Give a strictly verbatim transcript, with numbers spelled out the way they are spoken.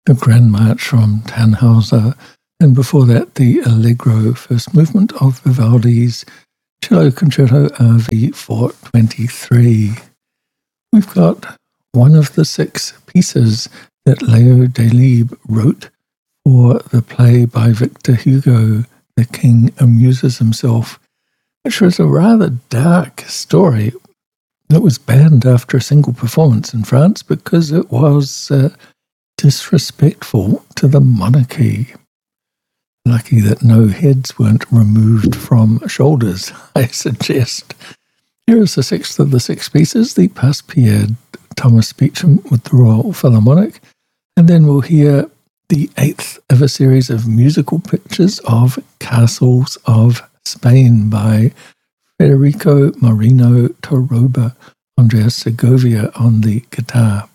the Grand March from Tannhauser, and before that the Allegro first movement of Vivaldi's Cello Concerto R V four twenty-three. We've got one of the six pieces that Leo Delibes wrote for the play by Victor Hugo, The King Amuses Himself, which was a rather dark story that was banned after a single performance in France because it was uh, disrespectful to the monarchy. Lucky that no heads weren't removed from shoulders, I suggest. Here is the sixth of the six pieces, the Passe-Pierre Thomas Beecham with the Royal Philharmonic, and then we'll hear the eighth of a series of musical pictures of Castles of Spain by Federico Moreno Toroba, Andreas Segovia on the guitar.